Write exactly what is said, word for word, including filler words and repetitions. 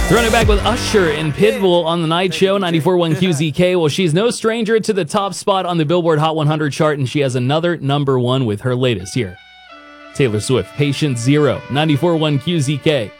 Throwing it back with Usher and Pitbull on the night show, ninety-four point one Q Z K. Well, she's no stranger to the top spot on the Billboard Hot one hundred chart, and she has another number one with her latest here. Taylor Swift, Patient Zero, ninety-four point one Q Z K.